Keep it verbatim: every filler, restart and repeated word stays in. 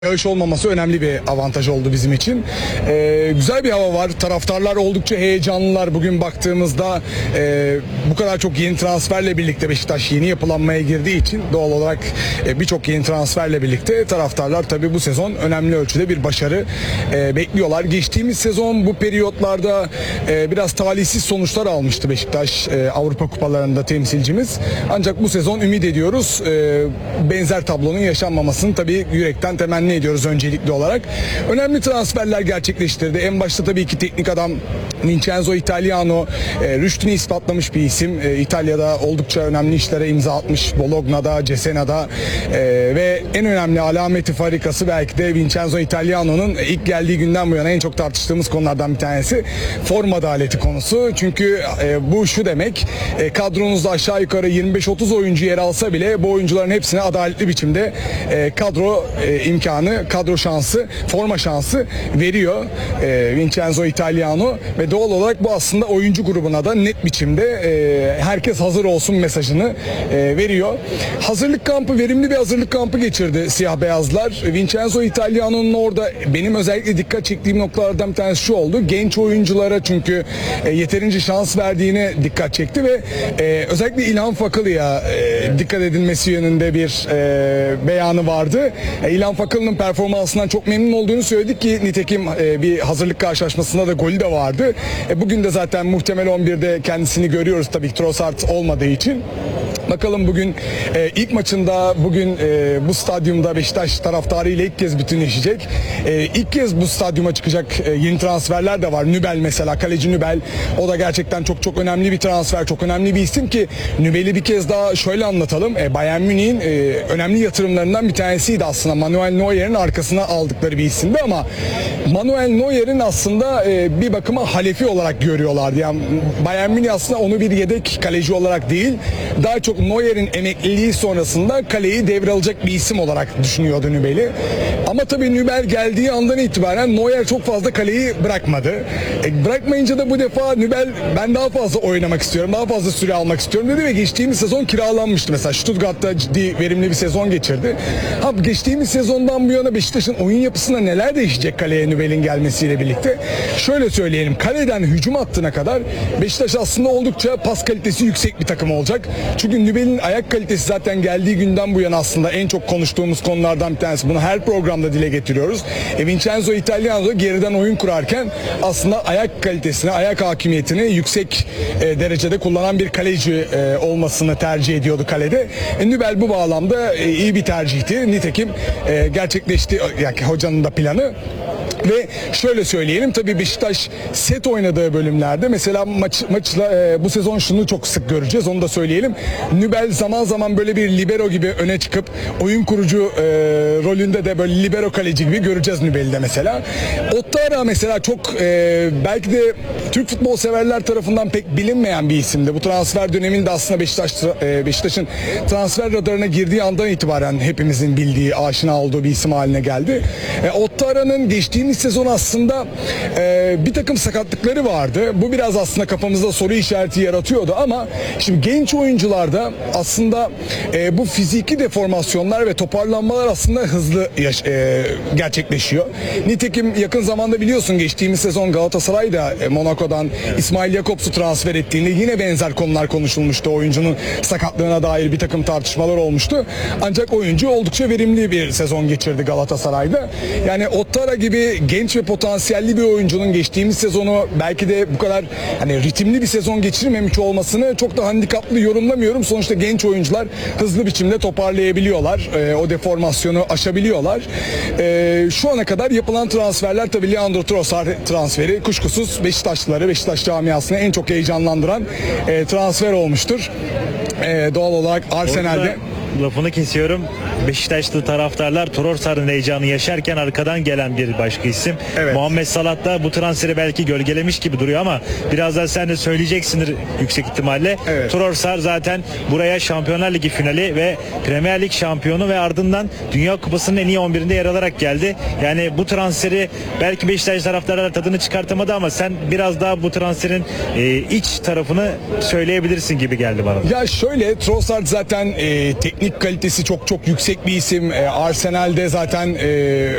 Yağış olmaması önemli bir avantaj oldu bizim için. Ee, güzel bir hava var. Taraftarlar oldukça heyecanlılar. Bugün baktığımızda e, bu kadar çok yeni transferle birlikte Beşiktaş yeni yapılanmaya girdiği için doğal olarak e, birçok yeni transferle birlikte taraftarlar tabii bu sezon önemli ölçüde bir başarı e, bekliyorlar. Geçtiğimiz sezon bu periyotlarda e, biraz talihsiz sonuçlar almıştı Beşiktaş e, Avrupa kupalarında temsilcimiz. Ancak bu sezon ümit ediyoruz. E, benzer tablonun yaşanmamasını tabii yürekten temenni ediyoruz öncelikli olarak. Önemli transferler gerçekleştirdi. En başta tabii ki teknik adam Vincenzo Italiano e, rüştünü ispatlamış bir isim. E, İtalya'da oldukça önemli işlere imza atmış. Bologna'da, Cesena'da e, ve en önemli alameti farikası belki de Vincenzo Italiano'nun ilk geldiği günden bu yana en çok tartıştığımız konulardan bir tanesi forma adaleti konusu. Çünkü e, bu şu demek, e, kadronuzda aşağı yukarı yirmi beş otuz oyuncu yer alsa bile bu oyuncuların hepsine adaletli biçimde e, kadro e, imkanı, kadro şansı, forma şansı veriyor e, Vincenzo Italiano ve doğal olarak bu aslında oyuncu grubuna da net biçimde e, herkes hazır olsun mesajını e, veriyor. Hazırlık kampı, verimli bir hazırlık kampı geçirdi siyah beyazlar. Vincenzo Italiano'nun orada benim özellikle dikkat çektiğim noktalardan bir tanesi şu oldu. Genç oyunculara çünkü e, yeterince şans verdiğine dikkat çekti ve e, özellikle İlhan Fakılı'ya e, dikkat edilmesi yönünde bir e, beyanı vardı. E, İlhan Fakılı'nın performansından çok memnun olduğunu söyledik ki nitekim e, bir hazırlık karşılaşmasında da golü de vardı. E, bugün de zaten muhtemel on birde kendisini görüyoruz tabii ki Trossard olmadığı için. Bakalım bugün e, ilk maçında bugün e, bu stadyumda Beşiktaş taraftarı ile ilk kez bütünleşecek. E, ilk kez bu stadyuma çıkacak e, yeni transferler de var. Nübel mesela, kaleci Nübel. O da gerçekten çok çok önemli bir transfer. Çok önemli bir isim ki Nübel'i bir kez daha şöyle anlatalım. E, Bayern Münih'in e, önemli yatırımlarından bir tanesiydi aslında. Manuel Neuer'in arkasına aldıkları bir isimdi ama Manuel Neuer'in aslında e, bir bakıma halefi olarak görüyorlardı. Yani Bayern Münih aslında onu bir yedek kaleci olarak değil, daha çok Neuer'in emekliliği sonrasında kaleyi devralacak bir isim olarak düşünüyordu Nübel'i. Ama tabii Nübel geldiği andan itibaren Neuer çok fazla kaleyi bırakmadı. E, bırakmayınca da bu defa Nübel ben daha fazla oynamak istiyorum, daha fazla süre almak istiyorum dedi ve geçtiğimiz sezon kiralanmıştı. Mesela Stuttgart'ta ciddi verimli bir sezon geçirdi. Ha, geçtiğimiz sezondan bu yana Beşiktaş'ın oyun yapısında neler değişecek kaleye Nübel'in gelmesiyle birlikte? Şöyle söyleyelim, kaleden hücum hattına kadar Beşiktaş aslında oldukça pas kalitesi yüksek bir takım olacak. Çünkü Nübel'in ayak kalitesi zaten geldiği günden bu yana aslında en çok konuştuğumuz konulardan bir tanesi. Bunu her programda dile getiriyoruz. E, Vincenzo Italiano geriden oyun kurarken aslında ayak kalitesini, ayak hakimiyetini yüksek e, derecede kullanan bir kaleci e, olmasını tercih ediyordu kalede. E, Nübel bu bağlamda e, iyi bir tercihti. Nitekim e, gerçekleşti yani hocanın da planı. Ve şöyle söyleyelim, tabii Beşiktaş set oynadığı bölümlerde mesela maç, maçla e, bu sezon şunu çok sık göreceğiz, onu da söyleyelim. Nübel zaman zaman böyle bir libero gibi öne çıkıp oyun kurucu e, rolünde de böyle libero kaleci gibi göreceğiz Nübel'i de mesela. Ottara mesela çok e, belki de Türk futbol severler tarafından pek bilinmeyen bir isimdi. Bu transfer döneminde aslında Beşiktaş e, Beşiktaş'ın transfer radarına girdiği andan itibaren hepimizin bildiği, aşina olduğu bir isim haline geldi. E, Ottara'nın geçtiğimiz sezon aslında e, bir takım sakatlıkları vardı. Bu biraz aslında kafamızda soru işareti yaratıyordu ama şimdi genç oyuncularda aslında e, bu fiziki deformasyonlar ve toparlanmalar aslında hızlı yaş- e, gerçekleşiyor. Nitekim yakın zamanda biliyorsun geçtiğimiz sezon Galatasaray'da e, Monaco'dan İsmail Jakobs'u transfer ettiğinde yine benzer konular konuşulmuştu. Oyuncunun sakatlığına dair bir takım tartışmalar olmuştu. Ancak oyuncu oldukça verimli bir sezon geçirdi Galatasaray'da. Yani Ottara gibi genç ve potansiyelli bir oyuncunun geçtiğimiz sezonu belki de bu kadar hani ritimli bir sezon geçirmemiş olmasını çok da handikaplı yorumlamıyorum. Sonuçta genç oyuncular hızlı biçimde toparlayabiliyorlar. E, o deformasyonu aşabiliyorlar. E, şu ana kadar yapılan transferler tabii Leandro Trossard transferi kuşkusuz Beşiktaşlıları, Beşiktaş camiasını en çok heyecanlandıran e, transfer olmuştur. E, doğal olarak Arsenal'de... Lafını kesiyorum. Beşiktaşlı taraftarlar Trossard'ın heyecanı yaşarken arkadan gelen bir başka isim. Evet. Muhammed Salah da bu transferi belki gölgelemiş gibi duruyor ama birazdan sen de söyleyeceksindir yüksek ihtimalle. Evet. Trossard zaten buraya Şampiyonlar Ligi finali ve Premier Lig şampiyonu ve ardından Dünya Kupası'nın en iyi on birinde yer alarak geldi. Yani bu transferi belki Beşiktaş taraftarlar tadını çıkartamadı ama sen biraz daha bu transferin e, iç tarafını söyleyebilirsin gibi geldi bana. Ya şöyle, Trossard zaten e, teknik teknik kalitesi çok çok yüksek bir isim. E, Arsenal'de zaten e,